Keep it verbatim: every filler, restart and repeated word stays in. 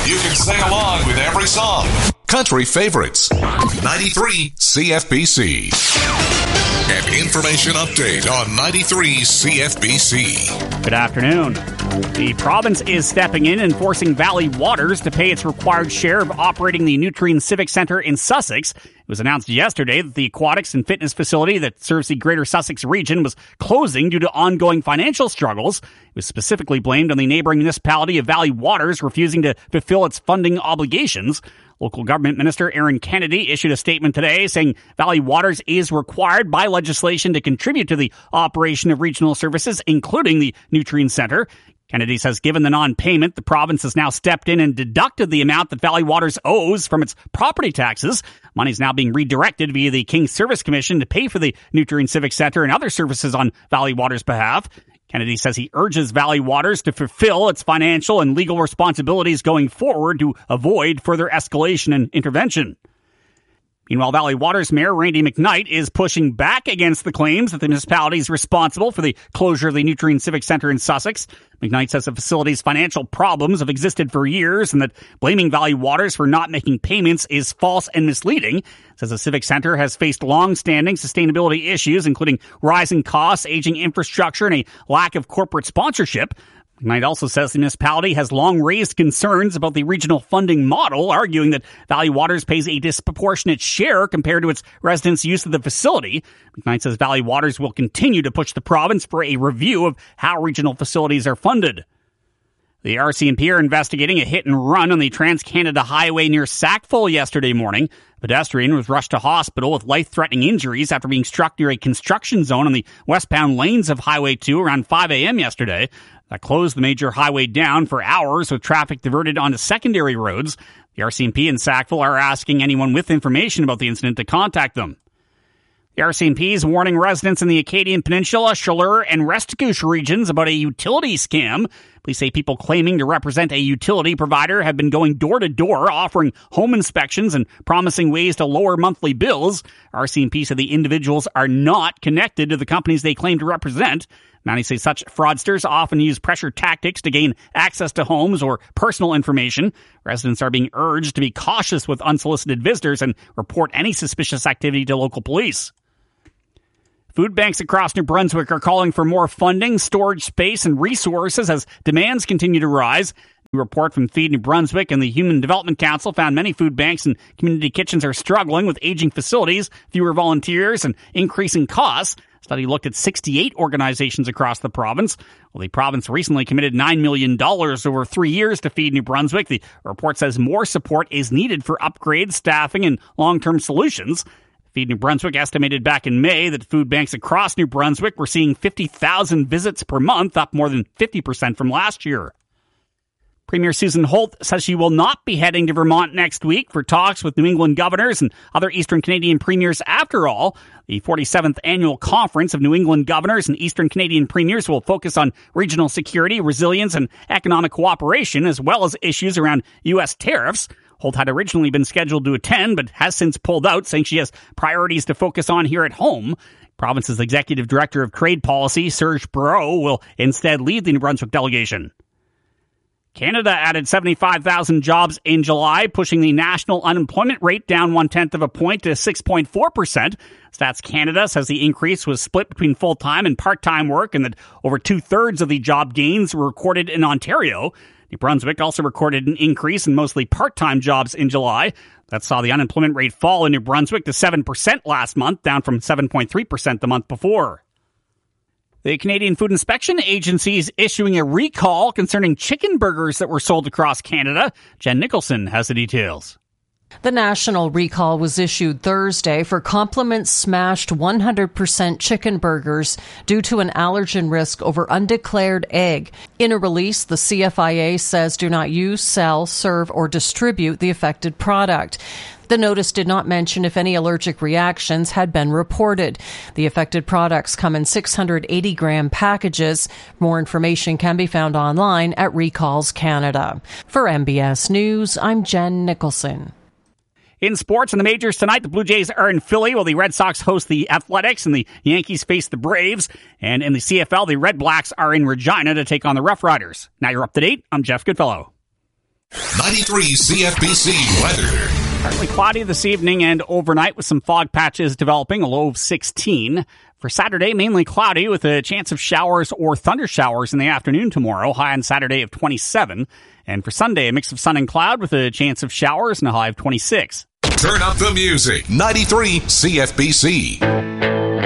You can sing along with every song. Country favorites. ninety-three C F B C. An information update on ninety-three C F B C. Good afternoon. The province is stepping in and forcing Valley Waters to pay its required share of operating the Nutrien Civic Centre in Sussex. It was announced yesterday that the aquatics and fitness facility that serves the Greater Sussex region was closing due to ongoing financial struggles. It was specifically blamed on the neighbouring municipality of Valley Waters refusing to fulfill its funding obligations. Local government minister Aaron Kennedy issued a statement today saying Valley Waters is required by legislation to contribute to the operation of regional services, including the Nutrien Centre. Kennedy says given the non-payment, the province has now stepped in and deducted the amount that Valley Waters owes from its property taxes. Money is now being redirected via the King's Service Commission to pay for the Nutrien Civic Centre and other services on Valley Waters' behalf. Kennedy says he urges Valley Waters to fulfill its financial and legal responsibilities going forward to avoid further escalation and intervention. Meanwhile, Valley Waters Mayor Randy McKnight is pushing back against the claims that the municipality is responsible for the closure of the Nutrien Civic Centre in Sussex. McKnight says the facility's financial problems have existed for years and that blaming Valley Waters for not making payments is false and misleading. Says the Civic Centre has faced long-standing sustainability issues, including rising costs, aging infrastructure, and a lack of corporate sponsorship. McKnight also says the municipality has long raised concerns about the regional funding model, arguing that Valley Waters pays a disproportionate share compared to its residents' use of the facility. McKnight says Valley Waters will continue to push the province for a review of how regional facilities are funded. The R C M P are investigating a hit and run on the Trans-Canada Highway near Sackville yesterday morning. A pedestrian was rushed to hospital with life-threatening injuries after being struck near a construction zone on the westbound lanes of Highway two around five a.m. yesterday. That closed the major highway down for hours with traffic diverted onto secondary roads. The R C M P and Sackville are asking anyone with information about the incident to contact them. The R C M P is warning residents in the Acadian Peninsula, Chaleur, and Restigouche regions about a utility scam. Police say people claiming to represent a utility provider have been going door to door, offering home inspections and promising ways to lower monthly bills. R C M P said the individuals are not connected to the companies they claim to represent. Many say such fraudsters often use pressure tactics to gain access to homes or personal information. Residents are being urged to be cautious with unsolicited visitors and report any suspicious activity to local police. Food banks across New Brunswick are calling for more funding, storage space, and resources as demands continue to rise. A report from Feed New Brunswick and the Human Development Council found many food banks and community kitchens are struggling with aging facilities, fewer volunteers, and increasing costs. The study looked at sixty-eight organizations across the province. Well, the province recently committed nine million dollars over three years to Feed New Brunswick. The report says more support is needed for upgrades, staffing, and long-term solutions. Feed New Brunswick estimated back in May that food banks across New Brunswick were seeing fifty thousand visits per month, up more than fifty percent from last year. Premier Susan Holt says she will not be heading to Vermont next week for talks with New England governors and other Eastern Canadian premiers. After all, the forty-seventh annual conference of New England governors and Eastern Canadian premiers will focus on regional security, resilience, and economic cooperation, as well as issues around U S tariffs. Holt had originally been scheduled to attend, but has since pulled out, saying she has priorities to focus on here at home. Province's Executive Director of Trade Policy, Serge Barreau, will instead lead the New Brunswick delegation. Canada added seventy-five thousand jobs in July, pushing the national unemployment rate down one-tenth of a point to six point four percent. Stats Canada says the increase was split between full-time and part-time work and that over two-thirds of the job gains were recorded in Ontario. New Brunswick also recorded an increase in mostly part-time jobs in July. That saw the unemployment rate fall in New Brunswick to seven percent last month, down from seven point three percent the month before. The Canadian Food Inspection Agency is issuing a recall concerning chicken burgers that were sold across Canada. Jen Nicholson has the details. The national recall was issued Thursday for Compliments smashed one hundred percent chicken burgers due to an allergen risk over undeclared egg. In a release, the C F I A says do not use, sell, serve, or distribute the affected product. The notice did not mention if any allergic reactions had been reported. The affected products come in six hundred eighty gram packages. More information can be found online at Recalls Canada. For M B S News, I'm Jen Nicholson. In sports, in the majors tonight, the Blue Jays are in Philly while the Red Sox host the Athletics and the Yankees face the Braves. And in the C F L, the Red Blacks are in Regina to take on the Rough Riders. Now you're up to date. I'm Jeff Goodfellow. ninety-three C F B C weather. Partly cloudy this evening and overnight with some fog patches developing, a low of sixteen. For Saturday, mainly cloudy with a chance of showers or thunder showers in the afternoon tomorrow, high on Saturday of twenty-seven. And for Sunday, a mix of sun and cloud with a chance of showers and a high of twenty-six. Turn up the music. ninety-three C F B C.